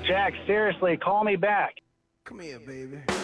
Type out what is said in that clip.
Jack, seriously, call me back. Come here, baby.